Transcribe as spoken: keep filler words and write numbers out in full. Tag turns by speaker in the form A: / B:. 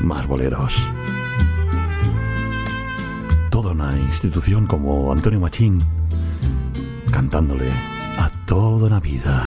A: más boleros. Toda una institución como Antonio Machín cantándole a toda una vida.